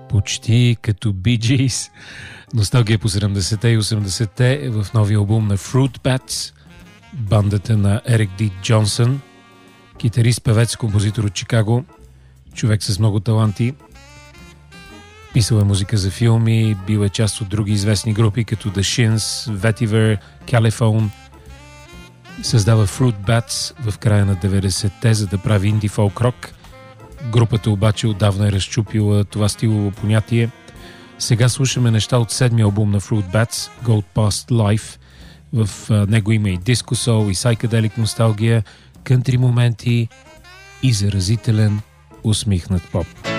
Почти като Bee Gees. Носталгия по 70-те и 80-те в новия албум на Fruit Bats, бандата на Ерик Ди Джонсън, китарист, певец, композитор от Чикаго, човек с много таланти. Писал е музика за филми, бил е част от други известни групи, като The Shins, Vetiver, Caliphone. Създава Fruit Bats в края на 90-те, за да прави инди фолк рок. Групата обаче отдавна е разчупила това стилово понятие. Сега слушаме неща от седмия албум на Fruit Bats, Gold Past Life. В него има и диско сол, и сайкаделик носталгия, кънтри моменти и заразителен усмихнат поп.